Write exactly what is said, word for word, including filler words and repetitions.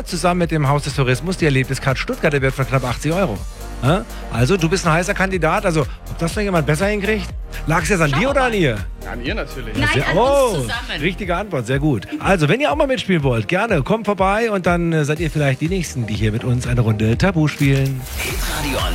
zusammen mit dem Haus des Tourismus die Erlebniskarte Stuttgart, der Wert von knapp achtzig Euro. Ja? Also, du bist ein heißer Kandidat. Also, ob das noch jemand besser hinkriegt? Lag es jetzt an Schau dir oder mal. an ihr? An ihr natürlich. Nein, Sehr, an oh, uns zusammen. richtige Antwort, sehr gut. Also, wenn ihr auch mal mitspielen wollt, gerne, kommt vorbei und dann äh, seid ihr vielleicht die Nächsten, die hier mit uns eine Runde Tabu spielen. Hitradio